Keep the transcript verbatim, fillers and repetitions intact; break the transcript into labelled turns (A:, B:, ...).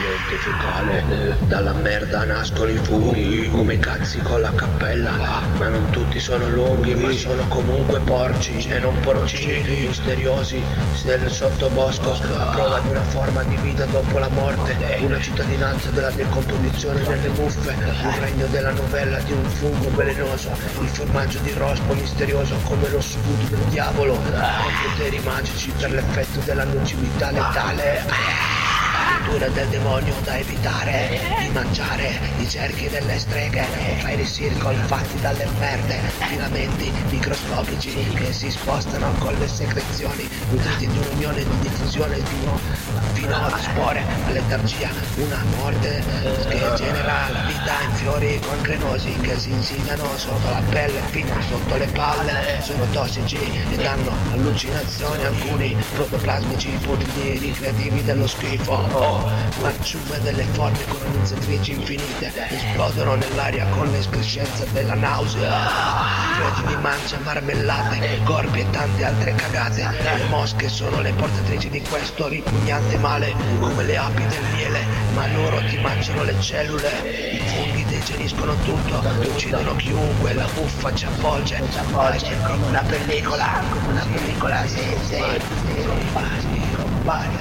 A: Niente fecale, dalla merda nascono i funghi, come cazzi con la cappella. Ma non tutti sono lunghi, ma sono comunque porci e non porcini, misteriosi nel sottobosco, a prova di una forma di vita dopo la morte, una cittadinanza della decomposizione delle muffe, un regno della novella di un fungo velenoso, il formaggio di rospo misterioso come lo scudo del diavolo, con poteri magici per l'effetto della nocività letale. Cultura del demonio da evitare, di mangiare i cerchi delle streghe, fairy circle fatti dalle merde, filamenti microscopici che si spostano con le secrezioni, nutriti di un'unione di diffusione di uno fino a spore, a letargia, una morte che genera la vita in fiori congrenosi che si insidiano sotto la pelle fino sotto le palle, sono tossici e danno allucinazioni, alcuni protoplasmici putidi ricreativi dello schifo. Oh, marciume delle forme colonizzatrici infinite esplodono nell'aria con l'escrescenza della nausea. Fiori di mancia, marmellate, corpi e tante altre cagate. Le mosche sono le portatrici di questo ripugnante male, come le api del miele, ma loro ti mangiano le cellule. I funghi digeriscono tutto, uccidono chiunque, la buffa ci avvolge, ci avvolge come una pellicola, come una pellicola, sì, sì, sì, compari, compari.